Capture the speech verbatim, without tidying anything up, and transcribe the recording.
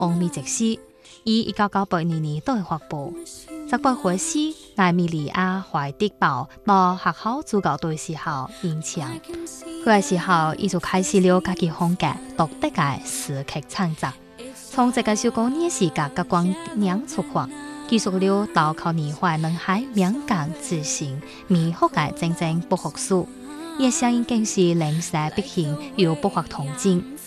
王美直诗，以一九九八年年代发布。十八岁时，艾米莉亚怀迪堡到学校主教队时候演唱。嗰个时候，伊就开始了家己风格独特嘅词曲创作。从这个首歌呢是甲各光娘出发，记述了到靠年怀能海敏感自信、美好嘅真正不学术。伊嘅声音更是零舍逼现又不乏童真。